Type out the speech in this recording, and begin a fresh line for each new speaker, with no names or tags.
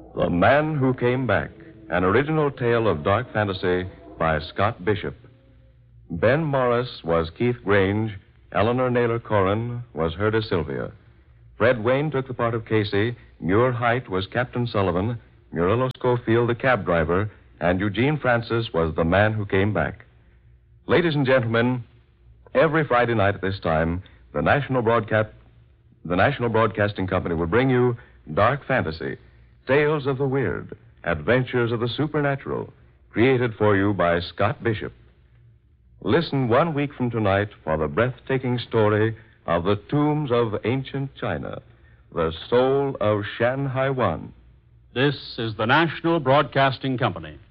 The Man Who Came Back, an original tale of dark fantasy by Scott Bishop. Ben Morris was Keith Grange. Eleanor Naylor Corrin was Herta Sylvia. Fred Wayne took the part of Casey. Muir Height was Captain Sullivan. Murillo Schofield, the cab driver. And Eugene Francis was the Man Who Came Back. Ladies and gentlemen, every Friday night at this time, the National Broadcasting Company will bring you Dark Fantasy, tales of the weird, adventures of the supernatural, created for you by Scott Bishop. Listen 1 week from tonight for the breathtaking story of the tombs of ancient China, the soul of Shan Hai Wan.
This is the National Broadcasting Company.